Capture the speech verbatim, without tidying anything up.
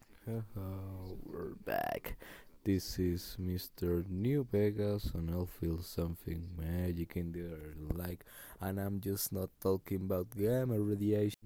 Haha, we're back. This is mister New Vegas, and I feel something magic in the air. Like, and I'm just not talking about gamma radiation.